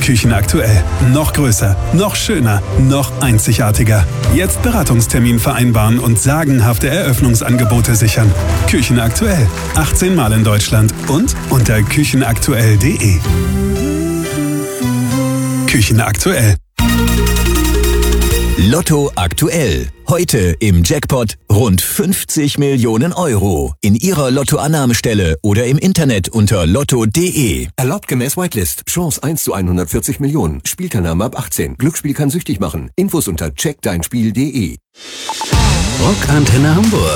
Küchen aktuell. Noch größer, noch schöner, noch einzigartiger. Jetzt Beratungstermin vereinbaren und sagenhafte Eröffnungsangebote sichern. Küchen aktuell. 18 Mal in Deutschland und unter küchenaktuell.de. Küchen aktuell. Lotto aktuell. Heute im Jackpot rund 50 Millionen Euro. In Ihrer Lottoannahmestelle oder im Internet unter lotto.de. Erlaubt gemäß Whitelist. Chance 1 zu 140 Millionen. Spielteilnahme ab 18. Glücksspiel kann süchtig machen. Infos unter checkdeinspiel.de. Rockantenne Hamburg.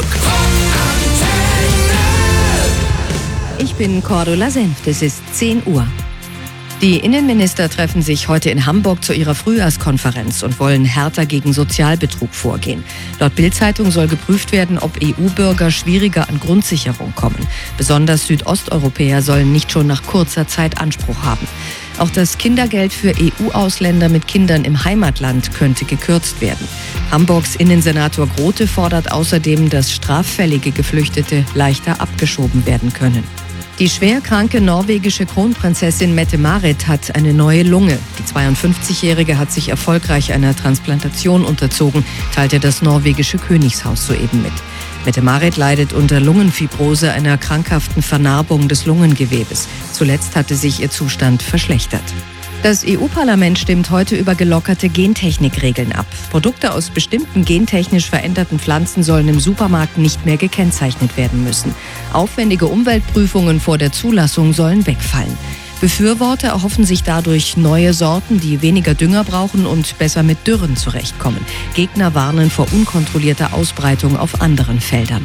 Ich bin Cordula Senft. Es ist 10 Uhr. Die Innenminister treffen sich heute in Hamburg zu ihrer Frühjahrskonferenz und wollen härter gegen Sozialbetrug vorgehen. Laut Bild-Zeitung soll geprüft werden, ob EU-Bürger schwieriger an Grundsicherung kommen. Besonders Südosteuropäer sollen nicht schon nach kurzer Zeit Anspruch haben. Auch das Kindergeld für EU-Ausländer mit Kindern im Heimatland könnte gekürzt werden. Hamburgs Innensenator Grote fordert außerdem, dass straffällige Geflüchtete leichter abgeschoben werden können. Die schwerkranke norwegische Kronprinzessin Mette-Marit hat eine neue Lunge. Die 52-Jährige hat sich erfolgreich einer Transplantation unterzogen, teilte das norwegische Königshaus soeben mit. Mette-Marit leidet unter Lungenfibrose, einer krankhaften Vernarbung des Lungengewebes. Zuletzt hatte sich ihr Zustand verschlechtert. Das EU-Parlament stimmt heute über gelockerte Gentechnikregeln ab. Produkte aus bestimmten gentechnisch veränderten Pflanzen sollen im Supermarkt nicht mehr gekennzeichnet werden müssen. Aufwendige Umweltprüfungen vor der Zulassung sollen wegfallen. Befürworter erhoffen sich dadurch neue Sorten, die weniger Dünger brauchen und besser mit Dürren zurechtkommen. Gegner warnen vor unkontrollierter Ausbreitung auf anderen Feldern.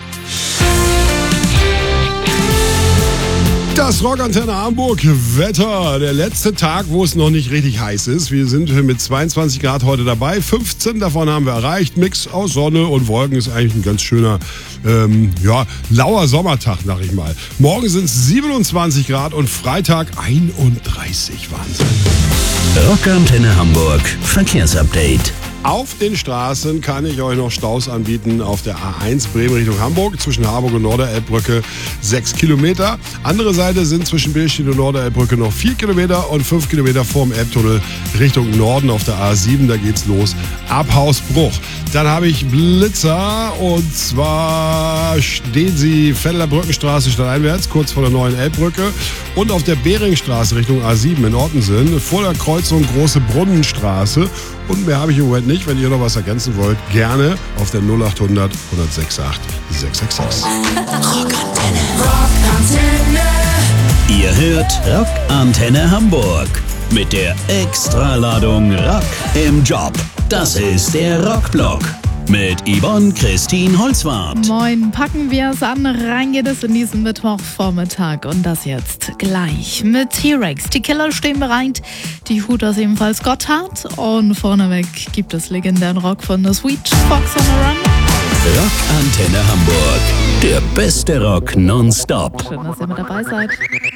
Das Rockantenne Hamburg Wetter. Der letzte Tag, wo es noch nicht richtig heiß ist. Wir sind mit 22 Grad heute dabei. 15 davon haben wir erreicht. Mix aus Sonne und Wolken ist eigentlich ein ganz schöner, lauer Sommertag, sag ich mal. Morgen sind es 27 Grad und Freitag 31. Wahnsinn. Rockantenne Hamburg. Verkehrsupdate. Auf den Straßen kann ich euch noch Staus anbieten. Auf der A1 Bremen Richtung Hamburg, zwischen Harburg und Norderelbbrücke 6 Kilometer. Andere Seite sind zwischen Billstedt und Norderelbbrücke noch 4 Kilometer und 5 Kilometer vorm Elbtunnel Richtung Norden auf der A7. Da geht's los ab Hausbruch. Dann habe ich Blitzer und zwar stehen sie Vetteler Brückenstraße stadteinwärts, kurz vor der neuen Elbbrücke und auf der Beringstraße Richtung A7 in Ottensen, vor der Kreuzung Große Brunnenstraße. Und mehr habe ich im Moment nicht. Wenn ihr noch was ergänzen wollt, gerne auf der 0800 168 666. Rockantenne. Ihr hört Rockantenne Hamburg mit der Extraladung Rock im Job. Das ist der Rockblock mit Yvonne Christine Holzwarth. Moin, packen wir es an, rein geht es in diesen Mittwochvormittag und das jetzt gleich mit T-Rex. Die Killer stehen bereit, die Hooters ebenfalls Gotthard und vorneweg gibt es legendären Rock von The Sweet Fox on the Run. Rockantenne Hamburg, der beste Rock nonstop. Schön, dass ihr mit dabei seid.